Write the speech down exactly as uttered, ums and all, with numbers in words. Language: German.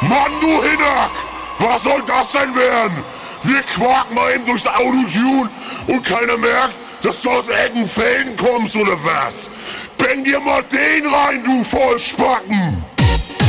Mann, du Hinak! Was soll das denn werden? Wir quaken mal eben durchs Autotune und keiner merkt, dass du aus Eckenfelden kommst oder was? Bring dir mal den rein, du Vollspacken!